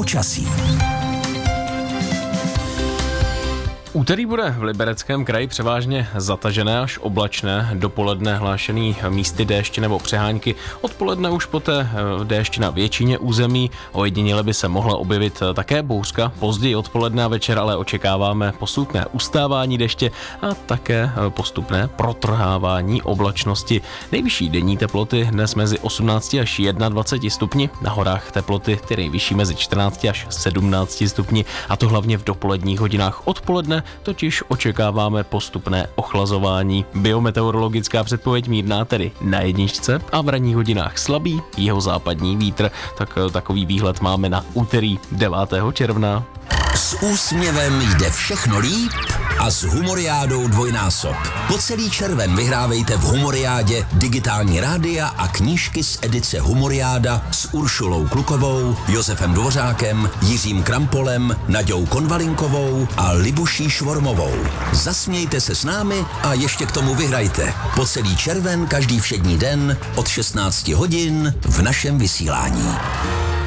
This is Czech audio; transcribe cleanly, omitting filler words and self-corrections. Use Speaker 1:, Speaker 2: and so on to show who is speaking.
Speaker 1: počasí.
Speaker 2: Úterý bude v Libereckém kraji převážně zatažené až oblačné, dopoledne hlášený místy déšť nebo přehánky, odpoledne už poté déšť na většině území, ojediněle by se mohla objevit také bouřka, později odpoledne a večer ale očekáváme postupné ustávání deště a také postupné protrhávání oblačnosti. Nejvyšší denní teploty dnes mezi 18 až 21 stupni, na horách teploty ty nejvyšší mezi 14 až 17 stupni a to hlavně v dopoledních hodinách. Odpoledne totiž očekáváme postupné ochlazování. Biometeorologická předpověď mírná tedy na jedničce a v ranních hodinách slabý jihozápadní vítr. Tak takový výhled máme na úterý 9. června.
Speaker 1: S úsměvem jde všechno líp a s Humoriádou dvojnásob. Po celý červen vyhrávejte v Humoriádě digitální rádia a knížky z edice Humoriáda s Uršulou Klukovou, Josefem Dvořákem, Jiřím Krampolem, Naďou Konvalinkovou a Libuší Švormovou. Zasmějte se s námi a ještě k tomu vyhrajte. Po celý červen každý všední den od 16 hodin v našem vysílání.